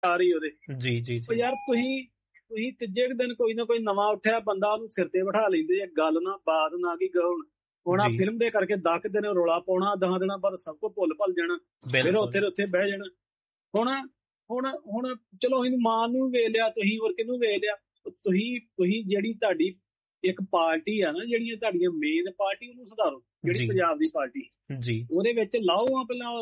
ਆ ਰਹੀ ਉਹਦੇ। ਜੀ ਜੀ ਉਹ ਜੀ ਯਾਰ ਤੁਸੀਂ ਤੀਜੇ ਕੁ ਦਿਨ ਕੋਈ ਨਾ ਕੋਈ ਨਵਾਂ ਉੱਠਿਆ ਬੰਦਾ ਉਹਨੂੰ ਸਿਰ ਤੇ ਬਿਠਾ ਲੈਂਦੇ ਆ, ਗੱਲ ਨਾ ਬਾਤ ਨਾ ਕੀ ਹੁਣ ਆ ਜੀ ਫਿਲਮ ਦੇ ਕਰਕੇ 10 ਦਿਨ ਰੌਲਾ ਪਾਉਣਾ, 10 ਦਿਨਾਂ ਬਾਅਦ ਸਭ ਕੁਝ ਭੁੱਲ ਜਾਣਾ, ਫਿਰ ਉੱਥੇ ਬਹਿ ਜਾਣਾ। ਹੁਣ ਚਲੋ ਇਹਨੂੰ ਮਾਂ ਨੂੰ ਵੇਖ ਲਿਆ ਤੁਸੀਂ, ਹੋਰ ਕਿਹਨੂੰ ਵੇਖ ਲਿਆ ਤੁਸੀਂ ਜਿਹੜੀ ਤੁਹਾਡੀ ਇੱਕ ਪਾਰਟੀ ਆ ਨਾ, ਜਿਹੜੀਆਂ ਤੁਹਾਡੀਆਂ ਮੇਨ ਪਾਰਟੀ, ਉਹਨੂੰ ਸੁਧਾਰੋ। ਜਿਹੜੀ ਪੰਜਾਬ ਦੀ ਪਾਰਟੀ ਜੀ ਉਹਦੇ ਵਿੱਚ ਲਾਓ ਆ ਪਹਿਲਾਂ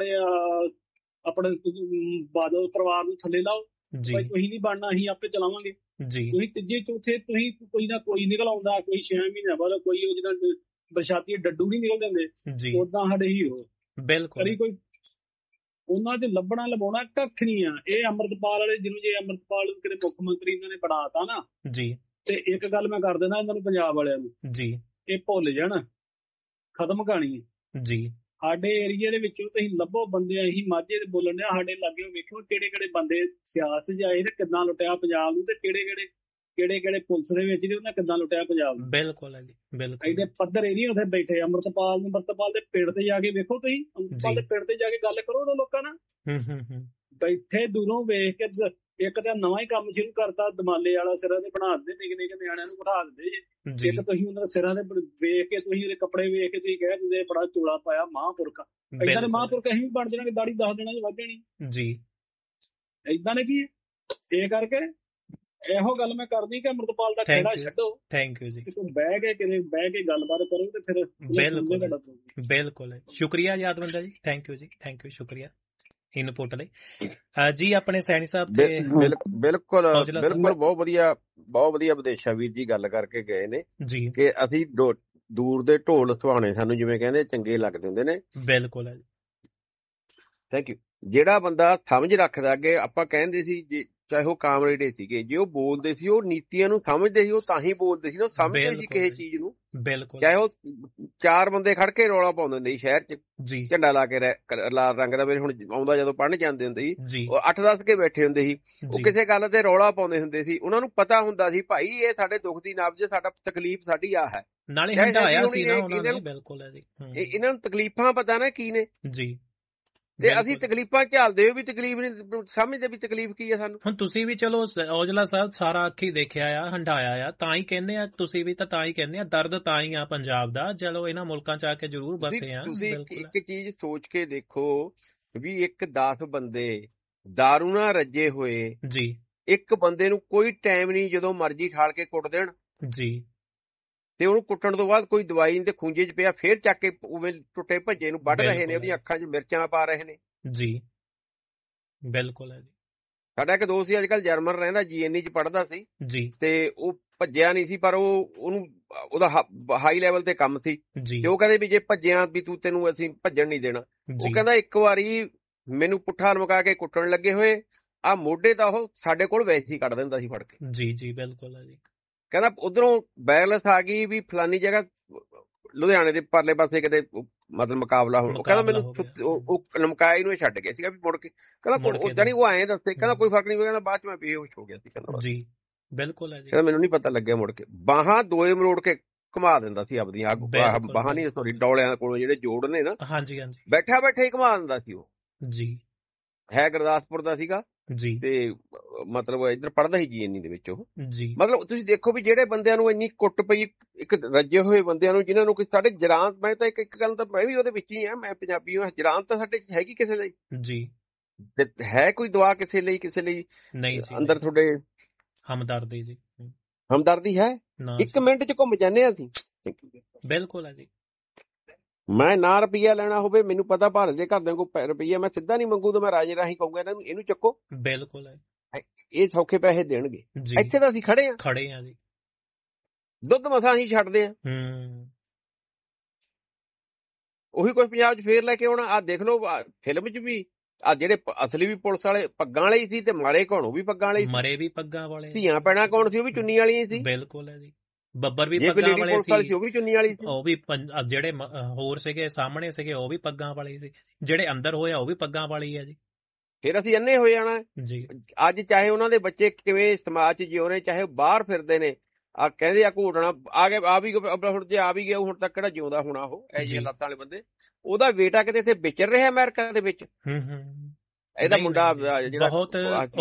ਆਪਣੇ ਬਾਦਲ ਪਰਿਵਾਰ ਨੂੰ ਥੱਲੇ ਲਾਓ। ਭਾਈ ਤੁਸੀਂ ਨਹੀਂ ਬਣਨਾ, ਅਸੀਂ ਆਪੇ ਚਲਾਵਾਂਗੇ। ਤੁਸੀਂ ਤੀਜੇ ਚੌਥੇ ਤੁਸੀਂ ਕੋਈ ਨਾ ਕੋਈ ਨਿਕਲ ਆਉਂਦਾ, ਕੋਈ 6 ਮਹੀਨਿਆਂ ਬਾਅਦ ਕੋਈ ਉਹ ਜਿਹੜਾ ਬਰਸਾਤੀ ਡੱਡੂ ਨਹੀਂ ਨਿਕਲ ਦਿੰਦੇ, ਉਦਾਂ ਸਾਡੇ ਹੀਰੋ ਕਰੀ ਕੋਈ ਉਹਨਾਂ ਦੇ ਲੱਭਣਾ ਲਵਾਉਣਾ ਕੱਖ ਨਹੀਂ ਆ। ਇਹ ਅੰਮ੍ਰਿਤਪਾਲ ਵਾਲੇ ਜਿਹਨੂੰ ਜੇ ਅੰਮ੍ਰਿਤਪਾਲ ਨੂੰ ਕਿਤੇ ਮੁੱਖ ਮੰਤਰੀ ਇਹਨਾਂ ਨੇ ਬਣਾਤਾ ਨਾ, ਤੇ ਇੱਕ ਗੱਲ ਮੈਂ ਕਰ ਦਿੰਦਾ ਇਹਨਾਂ ਨੂੰ, ਪੰਜਾਬ ਵਾਲਿਆਂ ਨੂੰ, ਇਹ ਭੁੱਲ ਜਾਣ, ਖਤਮ ਕਹਾਣੀ ਹੈ। ਸਾਡੇ ਏਰੀਏ ਦੇ ਵਿੱਚੋਂ ਤੁਸੀਂ ਲੱਭੋ ਬੰਦੇ, ਅਸੀਂ ਮਾਝੇ ਦੇ ਬੋਲਣ ਡਿਆ, ਸਾਡੇ ਲਾਗੇ ਵੇਖੋ ਕਿਹੜੇ ਕਿਹੜੇ ਬੰਦੇ ਸਿਆਸਤ 'ਚ ਆਏ ਤੇ ਕਿੱਦਾਂ ਲੁੱਟਿਆ ਪੰਜਾਬ ਨੂੰ, ਤੇ ਕਿਹੜੇ ਪੁਲਿਸ ਦੇ ਵਿੱਚ ਉਹਨਾਂ ਕਿੱਦਾਂ ਲੁੱਟਿਆ ਪੰਜਾਬ ਨੂੰ। ਬਿਲਕੁਲ ਹੈ ਜੀ, ਬਿਲਕੁਲ। ਇਹਦੇ ਪੱਧਰ ਇਹ ਨਹੀਂ ਉੱਥੇ ਬੈਠੇ ਅੰਮ੍ਰਿਤਪਾਲ ਦੇ ਪਿੰਡ ਤੇ ਜਾ ਕੇ ਵੇਖੋ, ਤੁਸੀਂ ਅੰਮ੍ਰਿਤਪਾਲ ਦੇ ਪਿੰਡ ਤੇ ਜਾ ਕੇ ਗੱਲ ਕਰੋ ਉਹਨਾਂ ਲੋਕਾਂ ਨਾਲ। ਬੈਠੇ ਦੂਰੋਂ ਵੇਖ ਕੇ ਇੱਕ ਤਾਂ ਨਵਾਂ ਹੀ ਕੰਮ ਸ਼ੁਰੂ ਕਰਤਾ, ਦਮਾਲੇ ਵਾਲਾ ਸਿਰਾਂ ਤੇ ਬਣਾ ਦਿੰਦੇ, ਨਿੱਕੇ ਨਿੱਕੇ ਨਿਆਣਿਆਂ ਨੂੰ ਬਿਠਾ ਦਿੰਦੇ ਜੇ। ਇੱਕ ਤੁਸੀਂ ਉਹਨਾਂ ਦੇ ਸਿਰਾਂ ਤੇ ਵੇਖ ਕੇ, ਤੁਸੀਂ ਉਹਦੇ ਕੱਪੜੇ ਵੇਖ ਕੇ ਤੁਸੀਂ ਕਹਿ ਦਿੰਦੇ ਬੜਾ ਚੋਲਾ ਪਾਇਆ ਮਹਾਂਪੁਰਖ। ਏਦਾਂ ਦੇ ਮਹਾਂਪੁਰਖ ਅਸੀਂ ਵੀ ਬਣ ਜਾਣਗੇ, ਦਾੜੀ 10 ਦਿਨਾਂ 'ਚ ਵੱਧ ਜਾਣੀ। ਏਦਾਂ ਨੇ ਕੀ ਇਹ ਕਰਕੇ ਇਹੋ ਗੱਲ ਮੈਂ ਕਰਨੀ ਕਿ ਅੰਮ੍ਰਿਤਪਾਲ ਦਾ ਖੇੜਾ ਛੱਡੋ। ਥੈਂਕ ਯੂ ਜੀ। ਬਹਿ ਕੇ ਗੱਲਬਾਤ ਕਰੋ ਤੇ ਫਿਰ ਬਿਲਕੁਲ। ਸ਼ੁਕਰੀਆ ਯਾਦਵੰਦਾ ਜੀ, ਥੈਂਕ ਯੂ ਜੀ, ਥੈਂਕ ਯੂ, ਸ਼ੁਕਰੀਆ ਇਨਪੁੱਟ ਲਈ ਜੀ। ਆਪਣੇ ਸੈਣੀ ਸਾਹਿਬ ਬਿਲਕੁਲ ਬਹੁਤ ਵਧੀਆ ਵਿਦੇਸ਼ਾ ਵੀਰ ਜੀ ਗੱਲ ਕਰਕੇ ਗਏ ਨੇ ਜੀ, ਕਿ ਅਸੀਂ ਦੂਰ ਦੇ ਢੋਲ ਸੁਹਾਣੇ ਸਾਨੂੰ ਜਿਵੇਂ ਕਹਿੰਦੇ ਚੰਗੇ ਲੱਗਦੇ ਹੁੰਦੇ ਨੇ। ਬਿਲਕੁਲ ਹੈ ਜੀ, ਥੈਂਕ ਯੂ। ਜਿਹੜਾ ਬੰਦਾ ਸਮਝ ਰੱਖਦਾ, ਅੱਗੇ ਆਪਾਂ ਕਹਿੰਦੇ ਸੀ ਚਾਹੇ ਉਹ ਕਾਮਰੇਡ ਸੀਗੇ, ਜੇ ਉਹ ਬੋਲਦੇ ਸੀ ਉਹ ਨੀਤੀਆਂ ਨੂੰ ਸਮਝਦੇ ਸੀ, ਉਹ ਤਾਂ ਹੀ ਬੋਲਦੇ ਸੀ ਨਾ, ਉਹ ਸਮਝਦੇ ਸੀ ਕਿਸੇ ਚੀਜ਼ ਨੂੰ। ਚਾਹੇ ਉਹ 4 ਬੰਦੇ ਖੜ ਕੇ ਰੌਲਾ ਪਾਉਂਦੇ ਹੁੰਦੇ ਸੀ ਸ਼ਹਿਰ 'ਚ, ਝੰਡਾ ਲਾ ਕੇ ਲਾਲ ਰੰਗ ਦਾ। ਮੇਰੇ ਹੁਣ ਆਉਂਦਾ ਜਦੋਂ ਪੜ੍ਹਨ ਜਾਂਦੇ ਹੁੰਦੇ ਸੀ, ਉਹ 8-10 ਕੇ ਬੈਠੇ ਹੁੰਦੇ ਸੀ, ਉਹ ਕਿਸੇ ਗੱਲ ਤੇ ਰੌਲਾ ਪਾਉਂਦੇ ਹੁੰਦੇ ਸੀ। ਉਹਨਾਂ ਨੂੰ ਪਤਾ ਹੁੰਦਾ ਸੀ ਭਾਈ ਇਹ ਸਾਡੇ ਦੁੱਖ ਦੀ ਨਬਜ਼, ਸਾਡਾ ਤਕਲੀਫ ਸਾਡੀ ਆ ਹੈ। ਨਾਲੇ ਹੰਢਾਇਆ ਸੀ ਨਾ ਉਹਨਾਂ ਨੇ। ਬਿਲਕੁਲ ਹੈ ਜੀ, ਇਹਨਾਂ ਨੂੰ ਤਕਲੀਫਾਂ ਪਤਾ ਨਾ ਕੀ ਨੇ ਜੀ, ਤੇ ਅਸੀਂ ਤਕਲੀਫਾਂ ਝੱਲਦੇ ਹੋ ਵੀ ਤਕਲੀਫ ਨਹੀਂ ਸਮਝਦੇ ਵੀ ਤਕਲੀਫ ਕੀ ਆ ਸਾਨੂੰ। ਹੁਣ ਤੁਸੀਂ ਵੀ ਚਲੋ ਔਜਲਾ ਸਾਹਿਬ ਸਾਰਾ ਅੱਖੀ ਦੇਖਿਆ ਆ, ਹੰਢਾਇਆ ਆ, ਤਾਂ ਹੀ ਕਹਿੰਦੇ ਆ ਤੁਸੀਂ ਵੀ, ਤਾਂ ਹੀ ਕਹਿੰਦੇ ਆ ਦਰਦ ਤਾਂ ਹੀ ਆ ਪੰਜਾਬ ਦਾ। ਚਲੋ ਇਹਨਾਂ ਮੁਲਕਾਂ 'ਚ ਆ ਕੇ ਜ਼ਰੂਰ ਬਸੇ ਆ। ਤੁਸੀਂ ਇੱਕ ਚੀਜ਼ ਸੋਚ ਕੇ ਦੇਖੋ ਵੀ ਇੱਕ 10 ਬੰਦੇ ਦਾਰੂ ਨਾਲ ਰੱਜੇ ਹੋਏ ਜੀ, ਇੱਕ ਬੰਦੇ ਨੂੰ ਕੋਈ ਟਾਈਮ ਨਹੀਂ, ਜਦੋਂ ਮਰਜ਼ੀ ਠਾਲ ਕੇ ਕੁੱਟ ਦੇਣ ਜੀ, ਤੇ ਉਹਨੂੰ ਕੁੱਟਣ ਤੋਂ ਬਾਅਦ ਕੋਈ ਦਵਾਈ ਨਹੀਂ ਤੇ ਖੂੰਜੇ 'ਚ ਪਿਆ, ਫੇਰ ਚੱਕ ਕੇ ਉਵੇਂ ਟੁੱਟੇ ਭੱਜੇ ਨੂੰ ਵੱਢ ਰਹੇ ਨੇ, ਉਹਦੀਆਂ ਅੱਖਾਂ 'ਚ ਮਿਰਚਾਂ ਪਾ ਰਹੇ ਨੇ ਜੀ। ਬਿਲਕੁਲ ਹੈ ਜੀ। ਸਾਡਾ ਇੱਕ ਦੋਸਤ ਸੀ ਅੱਜ ਕੱਲ੍ਹ ਜਰਮਨ ਰਹਿੰਦਾ, GNE 'ਚ ਪੜ੍ਹਦਾ ਸੀ ਜੀ, ਤੇ ਉਹ ਭੱਜਿਆ ਨਹੀਂ ਸੀ, ਪਰ ਉਹਦਾ ਹਾਈ ਲੈਵਲ ਤੇ ਕੰਮ ਸੀ, ਤੇ ਉਹ ਕਹਿੰਦੇ ਵੀ ਜੇ ਭੱਜਿਆ ਵੀ ਤੈਨੂੰ ਅਸੀਂ ਭੱਜਣ ਨਹੀਂ ਦੇਣਾ। ਉਹ ਕਹਿੰਦਾ ਇੱਕ ਵਾਰੀ ਮੈਨੂੰ ਪੁੱਠਾ ਲਮਕਾ ਕੇ ਕੁੱਟਣ ਲੱਗੇ ਹੋਏ, ਆਹ ਮੋਢੇ ਤਾਂ ਉਹ ਸਾਡੇ ਕੋਲ ਵੈਸੇ ਹੀ ਕੱਢ ਦਿੰਦਾ ਸੀ ਫੜ ਕੇ। ਜੀ ਜੀ, ਬਿਲਕੁਲ ਹੈ ਜੀ। ਕਹਿੰਦਾ ਉਧਰੋਂ ਵਾਇਰਲੈਸ ਆ ਗਈ ਵੀ ਫਲਾਨੀ ਜਗ੍ਹਾ ਲੁਧਿਆਣੇ ਦੇ ਪਰਲੇ ਪਾਸੇ ਕਿਤੇ ਮਤਲਬ ਮੁਕਾਬਲਾ ਹੋਣ। ਉਹ ਕਹਿੰਦਾ ਮੈਨੂੰ ਉਹ ਲਮਕਾਇਆ ਨੂੰ ਛੱਡ ਗਿਆ ਸੀਗਾ ਵੀ ਮੁੜ ਕੇ। ਕਹਿੰਦਾ ਜਾਨੀ ਉਹ ਐਂ ਦੱਸੇ, ਕਹਿੰਦਾ ਕੋਈ ਫਰਕ ਨਹੀਂ ਪਿਆ, ਕਹਿੰਦਾ ਬਾਅਦ 'ਚ ਮੈਂ ਬੇਹੋਸ਼ ਹੋ ਗਿਆ ਸੀ। ਕਹਿੰਦਾ ਜੀ, ਬਿਲਕੁਲ ਹੈ ਜੀ। ਕਹਿੰਦਾ ਮੈਨੂੰ ਨਹੀਂ ਪਤਾ ਲੱਗਿਆ, ਮੁੜ ਕੇ ਬਾਹਾਂ ਦੋਏ ਮਰੋੜ ਕੇ ਘੁਮਾ ਦਿੰਦਾ ਸੀ ਆਪਦੀਆਂ, ਬਾਹਾਂ ਨਹੀਂ ਸੌਰੀ ਡੌਲਿਆਂ ਕੋਲੋਂ ਜਿਹੜੇ ਜੋੜ ਨੇ ਨਾ, ਹਾਂਜੀ ਹਾਂਜੀ, ਬੈਠਾ ਹੀ ਘੁਮਾ ਦਿੰਦਾ ਸੀ ਉਹ ਜੀ। ਹੈ ਗੁਰਦਾਸਪੁਰ ਦਾ ਸੀਗਾ ਜੀ, ਤੇ ਮਤਲਬ ਇੱਧਰ ਪੜ੍ਹਦਾ ਸੀ GNE ਦੇ ਵਿੱਚ ਉਹ ਜੀ। ਮਤਲਬ ਤੁਸੀਂ ਦੇਖੋ ਵੀ ਜਿਹੜੇ ਬੰਦਿਆਂ ਨੂੰ ਇੰਨੀ ਕੁੱਟ ਪਈ, ਇੱਕ ਰੱਜੇ ਹੋਏ ਬੰਦਿਆਂ ਨੂੰ, ਜਿਨ੍ਹਾਂ ਨੂੰ ਸਾਡੇ ਜਰਾਂਤ, ਮੈਂ ਤਾਂ ਇੱਕ ਗੱਲ ਤਾਂ ਮੈਂ ਵੀ ਉਹਦੇ ਵਿੱਚ ਹੀ ਆ, ਮੈਂ ਪੰਜਾਬੀ ਹਾਂ, ਜਰਾਂਤ ਤਾਂ ਸਾਡੇ ਹੈਗੀ ਕਿਸੇ ਲਈ ਜੀ, ਹੈ ਕੋਈ ਦੁਆ ਕਿਸੇ ਲਈ ਨਹੀਂ ਅੰਦਰ ਤੁਹਾਡੇ ਹਮਦਰਦੀ ਜੀ, ਹਮਦਰਦੀ ਹੈ? 1 ਮਿੰਟ 'ਚ ਘੁੰਮ ਜਾਂਦੇ ਅਸੀਂ। ਬਿਲਕੁਲ ਹੈ ਜੀ। ਮੈਂ ਨਾ ਰੁਪਈਆ ਲੈਣਾ ਹੋਵੇ, ਮੈਨੂੰ ਪਤਾ ਭਾਰਤ ਦੇ ਘਰਦਿਆਂ ਕੋਲ ਰੁਪਈਆ ਮੈਂ ਸਿੱਧਾ ਨਹੀਂ ਮੰਗੂ, ਤਾਂ ਮੈਂ ਰਾਜੇ ਰਾਹੀਂ ਕਹੂੰਗਾ ਇਹਨੂੰ ਚੱਕੋ। ਬਿਲਕੁਲ ਹੈ, ਇਹ ਸੌਖੇ ਪੈਸੇ ਦੇਣਗੇ। ਇੱਥੇ ਤਾਂ ਅਸੀਂ ਖੜੇ ਆ ਜੀ, ਦੁੱਧ ਮਸਾਂ ਅਸੀਂ ਛੱਡਦੇ ਆ। ਉਹੀ ਕੋਈ ਪੰਜਾਬ 'ਚ ਫੇਰ ਲੈ ਕੇ ਆਉਣਾ। ਆਹ ਦੇਖ ਲਓ ਫਿਲਮ 'ਚ ਵੀ ਆ ਜਿਹੜੇ ਅਸਲੀ ਵੀ ਪੁਲਿਸ ਵਾਲੇ ਪੱਗਾਂ ਵਾਲੇ ਸੀ, ਤੇ ਮਾਰੇ ਕੌਣ? ਉਹ ਵੀ ਪੱਗਾਂ ਵਾਲੇ ਸੀ। ਮਰੇ ਵੀ ਪੱਗਾਂ ਵਾਲੇ। ਧੀਆਂ ਭੈਣਾਂ ਕੌਣ ਸੀ? ਉਹ ਵੀ ਚੁੰਨੀ ਵਾਲੀਆਂ ਸੀ। ਬਿਲਕੁਲ ਹੈ ਜੀ। ਬੱਬਰ ਵੀ ਪੱਗਾਂ ਵਾਲੇ ਸੀ, ਉਹ ਵੀ ਚੁੰਨੀ ਵਾਲੀ ਸੀ। ਉਹ ਵੀ ਜਿਹੜੇ ਹੋਰ ਸੀਗੇ ਸਾਹਮਣੇ ਸੀਗੇ ਉਹ ਵੀ ਪੱਗਾਂ ਵਾਲੇ ਸੀ, ਜਿਹੜੇ ਅੰਦਰ ਹੋਇਆ ਉਹ ਵੀ ਪੱਗਾਂ ਵਾਲੀ ਹੈ ਜੀ। ਫਿਰ ਅਸੀਂ ਅੰਨੇ ਹੋ ਜਾਣਾ ਜੀ। ਅੱਜ ਚਾਹੇ ਉਹਨਾਂ ਦੇ ਬੱਚੇ ਕਿਵੇਂ ਸਮਾਜ 'ਚ ਜਿਉ ਰਹੇ, ਚਾਹੇ ਬਾਹਰ ਫਿਰਦੇ ਨੇ, ਆ ਕਹਿੰਦੇ ਆ ਘੋਟਣਾ ਆ ਗਿਆ, ਆ ਵੀ ਹੁਣ ਜੇ ਆ ਵੀ ਗਿਆ ਹੁਣ ਤੱਕ ਕਿਹੜਾ ਜਿਉਂਦਾ ਹੋਣਾ ਉਹ ਇਹ ਜਿਹੇ ਲੱਤਾਂ ਵਾਲੇ ਬੰਦੇ। ਉਹਦਾ ਬੇਟਾ ਕਿਤੇ ਇੱਥੇ ਵਿਚਰ ਰਿਹਾ ਅਮਰੀਕਾ ਦੇ ਵਿੱਚ, ਇਹਦਾ ਮੁੰਡਾ ਜਿਹੜਾ ਬਹੁਤ